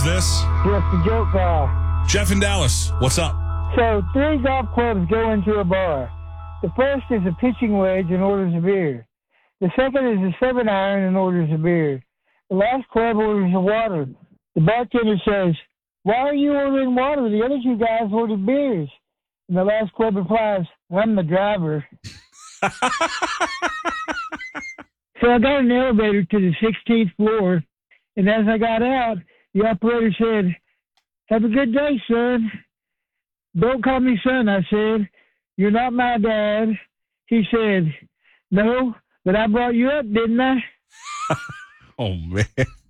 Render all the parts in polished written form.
Who's this? Just the joke guy. Jeff in Dallas. What's up? So 3 golf clubs go into a bar. The first is a pitching wedge and orders a beer. The second is a 7-iron and orders a beer. The last club orders a water. The bartender says, "Why are you ordering water? The other 2 guys ordered beers." And the last club replies, "I'm the driver." So I got an elevator to the 16th floor, and as I got out, the operator said, "Have a good day, son." "Don't call me son," I said. "You're not my dad." He said, "No, but I brought you up, didn't I?" Oh, man.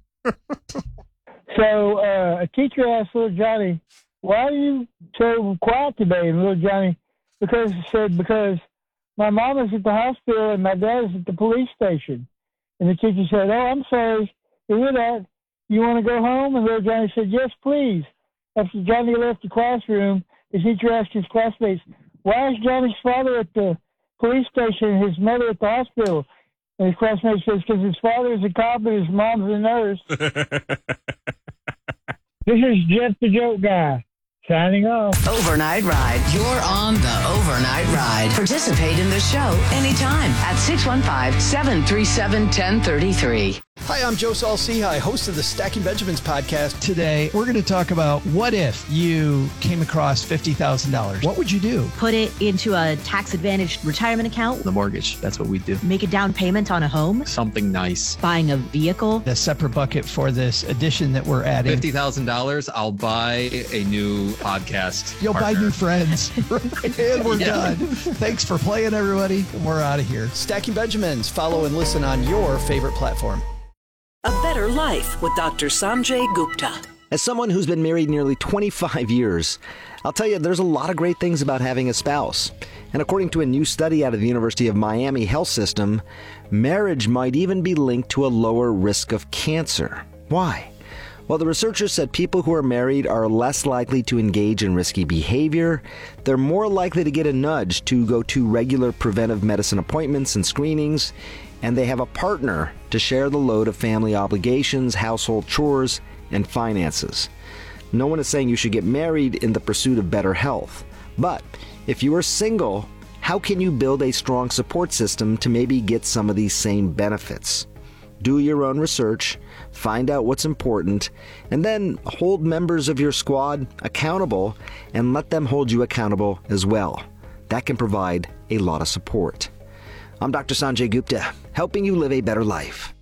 So a teacher asked little Johnny, "Why are you so quiet today?" And little Johnny said, "Because my mom is at the hospital and my dad is at the police station." And the teacher said, "Oh, I'm sorry to hear that. You want to go home?" And little Johnny said, "Yes, please." After Johnny left the classroom, the teacher asked his classmates, "Why is Johnny's father at the police station and his mother at the hospital?" And his classmate says, "Because his father is a cop and his mom's a nurse." This is Jeff the Joke Guy, signing off. Overnight Ride. You're on the Overnight Ride. Participate in the show anytime at 615-737-1033. Hi, I'm Joe Saul-Sehy, host of the Stacking Benjamins podcast. Today, we're going to talk about what if you came across $50,000? What would you do? Put it into a tax-advantaged retirement account. The mortgage, that's what we do. Make a down payment on a home. Something nice. Buying a vehicle. A separate bucket for this addition that we're adding. $50,000, I'll buy a new podcast. You'll partner. buy new friends. And we're done. Thanks for playing, everybody. And we're out of here. Stacking Benjamins. Follow and listen on your favorite platform. A Better Life with Dr. Sanjay Gupta. As someone who's been married nearly 25 years, I'll tell you there's a lot of great things about having a spouse. And according to a new study out of the University of Miami Health System, marriage might even be linked to a lower risk of cancer. Why? Well, the researchers said people who are married are less likely to engage in risky behavior, they're more likely to get a nudge to go to regular preventive medicine appointments and screenings, and they have a partner to share the load of family obligations, household chores, and finances. No one is saying you should get married in the pursuit of better health. But if you are single, how can you build a strong support system to maybe get some of these same benefits? Do your own research, find out what's important, and then hold members of your squad accountable and let them hold you accountable as well. That can provide a lot of support. I'm Dr. Sanjay Gupta, helping you live a better life.